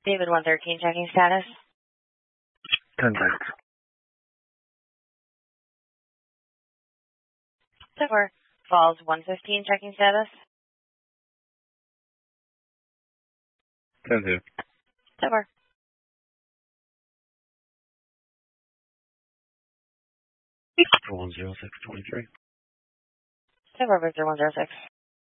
David 113 checking status. 10 seconds. 10-4. Falls 115 checking status. 10-2. 10-4. For 10623. 10-4 Victor 106.